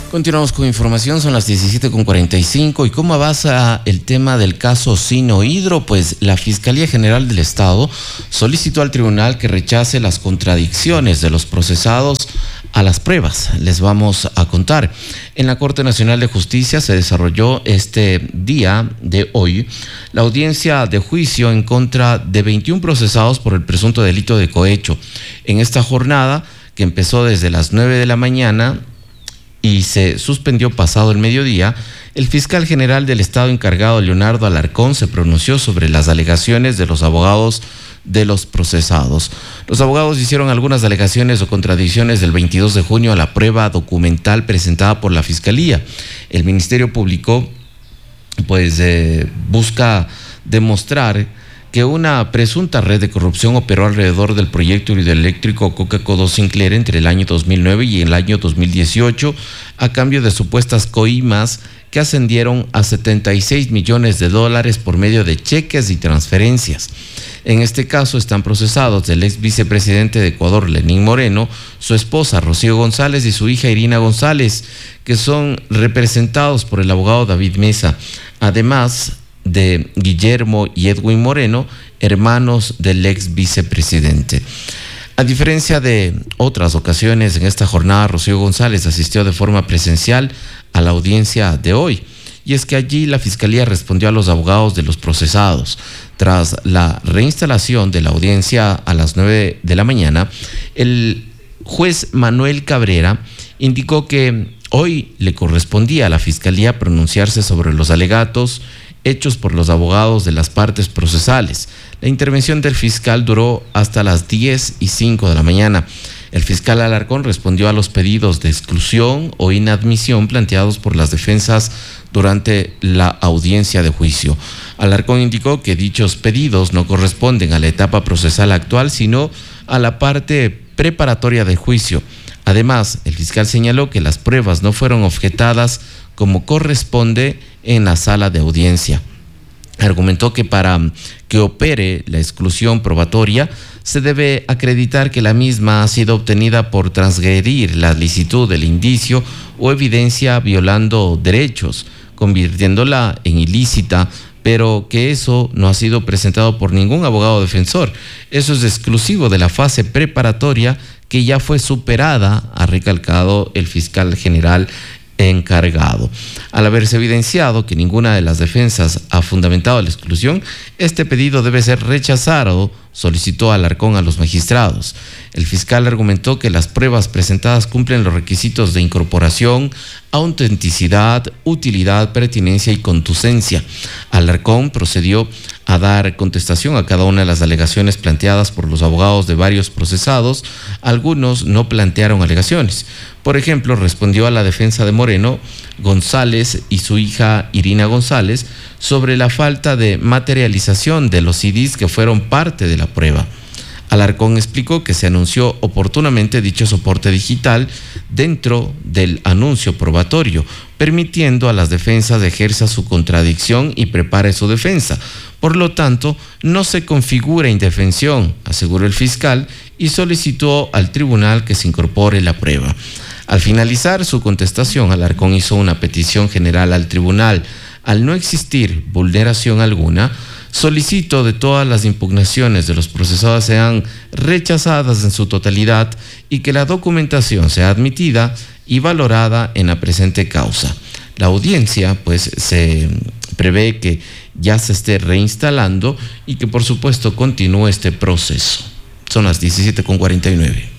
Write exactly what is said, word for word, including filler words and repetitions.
Continuamos con información, son las diecisiete con cuarenta y cinco. ¿Y cómo avanza el tema del caso Sinohydro? Pues la Fiscalía General del Estado solicitó al tribunal que rechace las contradicciones de los procesados a las pruebas. Les vamos a contar. En la Corte Nacional de Justicia se desarrolló este día de hoy la audiencia de juicio en contra de veintiún procesados por el presunto delito de cohecho. En esta jornada, que empezó desde las nueve de la mañana y se suspendió pasado el mediodía, el fiscal general del Estado encargado, Leonardo Alarcón, se pronunció sobre las alegaciones de los abogados de los procesados. Los abogados hicieron algunas alegaciones o contradicciones del veintidós de junio a la prueba documental presentada por la Fiscalía. El Ministerio Público pues eh, busca demostrar que una presunta red de corrupción operó alrededor del proyecto hidroeléctrico Coca-Cola Sinclair entre el año dos mil nueve y el año dos mil dieciocho a cambio de supuestas coimas que ascendieron a setenta y seis millones de dólares por medio de cheques y transferencias. En este caso están procesados el ex vicepresidente de Ecuador, Lenín Moreno, su esposa Rocío González y su hija Irina González, que son representados por el abogado David Mesa, además de Guillermo y Edwin Moreno, hermanos del ex vicepresidente. A diferencia de otras ocasiones, en esta jornada Rocío González asistió de forma presencial a la audiencia de hoy, y es que allí la Fiscalía respondió a los abogados de los procesados. Tras la reinstalación de la audiencia a las nueve de la mañana, el juez Manuel Cabrera indicó que hoy le correspondía a la Fiscalía pronunciarse sobre los alegatos hechos por los abogados de las partes procesales. La intervención del fiscal duró hasta las diez y cinco de la mañana. El fiscal Alarcón respondió a los pedidos de exclusión o inadmisión planteados por las defensas durante la audiencia de juicio. Alarcón indicó que dichos pedidos no corresponden a la etapa procesal actual, sino a la parte preparatoria del juicio. Además, el fiscal señaló que las pruebas no fueron objetadas como corresponde en la sala de audiencia. Argumentó que para que opere la exclusión probatoria se debe acreditar que la misma ha sido obtenida por transgredir la licitud del indicio o evidencia violando derechos, convirtiéndola en ilícita, pero que eso no ha sido presentado por ningún abogado defensor. Eso es exclusivo de la fase preparatoria que ya fue superada, ha recalcado el fiscal general encargado. Al haberse evidenciado que ninguna de las defensas ha fundamentado la exclusión, este pedido debe ser rechazado, solicitó Alarcón a los magistrados. El fiscal argumentó que las pruebas presentadas cumplen los requisitos de incorporación, autenticidad, utilidad, pertinencia y contundencia. Alarcón procedió a dar contestación a cada una de las alegaciones planteadas por los abogados de varios procesados. Algunos no plantearon alegaciones. Por ejemplo, respondió a la defensa de Moreno, González y su hija Irina González sobre la falta de materialización de los C Ds que fueron parte de la prueba. Alarcón explicó que se anunció oportunamente dicho soporte digital dentro del anuncio probatorio, permitiendo a las defensas ejerza su contradicción y prepare su defensa. Por lo tanto, no se configura indefensión, aseguró el fiscal, y solicitó al tribunal que se incorpore la prueba. Al finalizar su contestación, Alarcón hizo una petición general al tribunal. Al no existir vulneración alguna, solicito de todas las impugnaciones de los procesados sean rechazadas en su totalidad y que la documentación sea admitida y valorada en la presente causa. La audiencia, pues, se prevé que ya se esté reinstalando y que, por supuesto, continúe este proceso. Son las diecisiete con cuarenta y nueve.